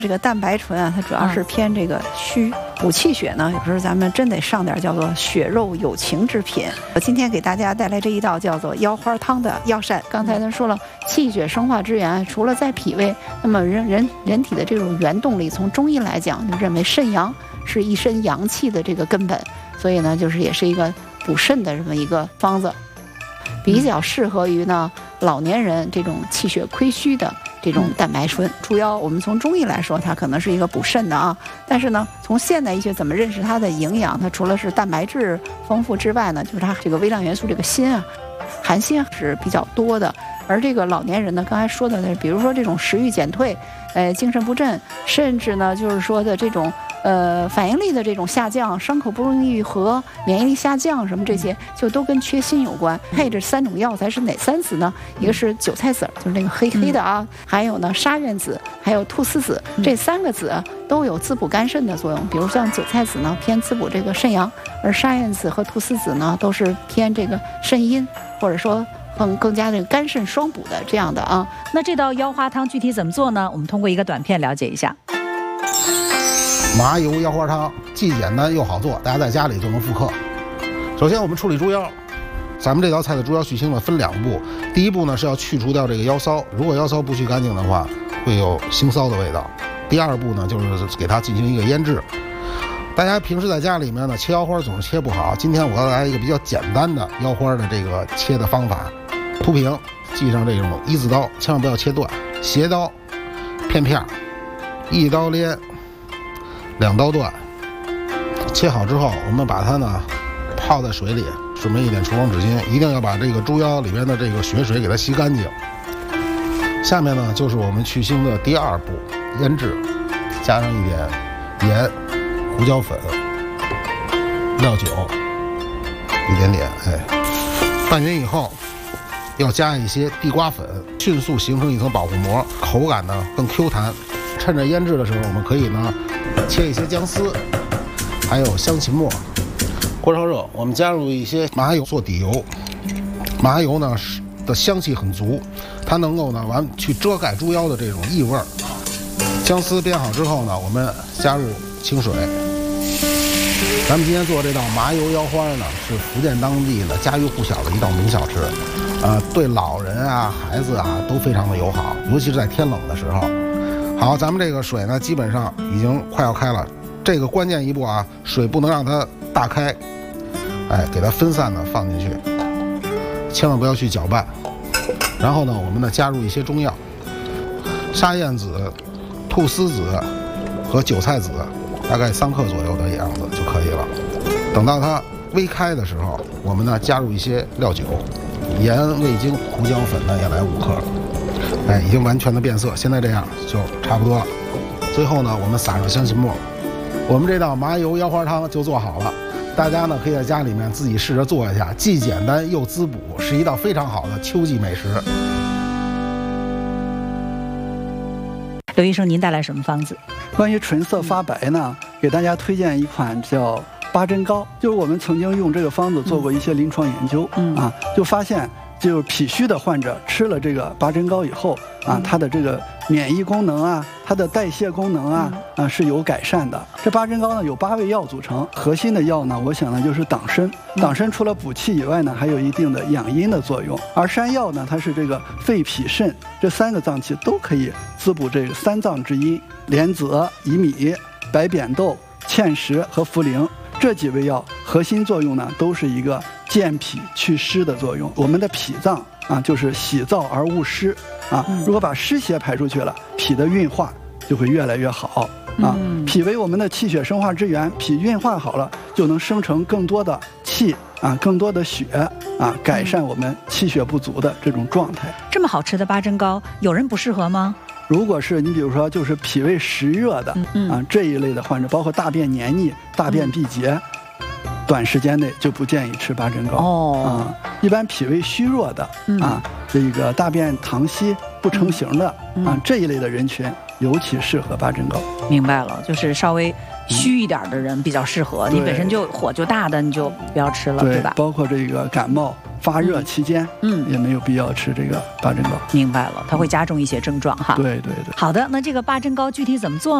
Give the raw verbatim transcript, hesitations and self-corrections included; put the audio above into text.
这个蛋白醇啊，它主要是偏这个虚，补气血呢，有时候咱们真得上点叫做血肉有情之品。我今天给大家带来这一道叫做腰花汤的药膳。刚才咱说了，气血生化之源，除了在脾胃，那么人人人体的这种原动力，从中医来讲，就认为肾阳是一身阳气的这个根本，所以呢，就是也是一个补肾的这么一个方子，比较适合于呢老年人这种气血亏虚的。这种蛋白醇，猪腰，我们从中医来说，它可能是一个补肾的啊。但是呢，从现代医学怎么认识它的营养？它除了是蛋白质丰富之外呢，就是它这个微量元素这个锌啊，含锌是比较多的。而这个老年人呢，刚才说的呢，比如说这种食欲减退，呃，精神不振，甚至呢，就是说的这种。呃，反应力的这种下降，伤口不容易愈合，免疫力下降，什么这些就都跟缺锌有关。配这三种药材是哪三子呢？一个是韭菜籽，就是那个黑黑的啊，还有呢沙苑子，还有菟丝子，这三个子都有滋补肝肾的作用。比如像韭菜籽呢，偏滋补这个肾阳，而沙苑子和菟丝子呢，都是偏这个肾阴，或者说更更加这个肝肾双补的这样的啊。 那这道腰花汤具体怎么做呢？我们通过一个短片了解一下。 麻油腰花汤既简单又好做，大家在家里就能复刻。首先我们处理猪腰，咱们这道菜的猪腰去腥呢分两步，第一步呢是要去除掉这个腰骚，如果腰骚不去干净的话，会有腥臊的味道。第二步呢就是给它进行一个腌制。大家平时在家里面呢切腰花总是切不好，今天我要来一个比较简单的腰花的这个切的方法。涂平，系上这种一字刀，千万不要切断，斜刀片片，一刀连。两刀断，切好之后，我们把它呢泡在水里，准备一点厨房纸巾，一定要把这个猪腰里边的这个血水给它吸干净。下面呢就是我们去腥的第二步，腌制，加上一点盐、胡椒粉、料酒，一点点，哎，拌匀以后，要加一些地瓜粉，迅速形成一层保护膜，口感呢更 Q 弹。趁着腌制的时候，我们可以呢切一些姜丝，还有香芹末。锅烧热，我们加入一些麻油做底油。麻油呢的香气很足，它能够呢完去遮盖猪腰的这种异味。姜丝煸好之后呢，我们加入清水。咱们今天做这道麻油腰花呢，是福建当地的家喻户晓的一道名小吃，呃，对老人啊、孩子啊都非常的友好，尤其是在天冷的时候。好，咱们这个水呢，基本上已经快要开了。这个关键一步啊，水不能让它大开，哎，给它分散的放进去，千万不要去搅拌。然后呢，我们呢加入一些中药，沙燕子、菟丝子和韭菜籽，大概三克左右的样子就可以了。等到它微开的时候，我们呢加入一些料酒，盐、味精、胡椒粉呢也来五克。哎，已经完全的变色，现在这样就差不多了。最后呢，我们撒上香芹末，我们这道麻油腰花汤就做好了。大家呢可以在家里面自己试着做一下，既简单又滋补，是一道非常好的秋季美食。 刘医生，您带来什么方子？ 关于唇色发白呢，给大家推荐一款叫八珍膏，就是我们曾经用这个方子做过一些临床研究，嗯啊，就发现。就是脾虚的患者吃了这个八珍膏以后啊，他的这个免疫功能啊，他的代谢功能啊啊是有改善的。这八珍膏呢有八味药组成，核心的药呢，我想呢就是党参。党参除了补气以外呢，还有一定的养阴的作用。而山药呢，它是这个肺脾肾这三个脏器都可以滋补这个三脏之阴。莲子、薏米、白扁豆、芡实和茯苓这几味药核心作用呢，都是一个健脾祛湿的作用。我们的脾脏啊，就是喜燥而恶湿啊，如果把湿邪排出去了，脾的运化就会越来越好啊。脾为我们的气血生化之源，脾运化好了，就能生成更多的气啊，更多的血啊，改善我们气血不足的这种状态。 这么好吃的八珍膏，有人不适合吗？ 如果是你比如说就是脾胃实热的、嗯、啊这一类的患者，包括大便黏腻、大便闭结、嗯、短时间内就不建议吃八珍膏哦。啊，一般脾胃虚弱的、嗯、啊，这个大便溏稀不成形的、嗯、啊这一类的人群尤其适合八珍糕。 明白了，就是稍微虚一点的人比较适合， 嗯、 你本身就火就大的你就不要吃了， 对, 对吧？ 包括这个感冒发热期间，嗯，也没有必要吃这个八珍糕。 明白了，它会加重一些症状哈。 对对对。 好的，那这个八珍糕具体怎么做呢？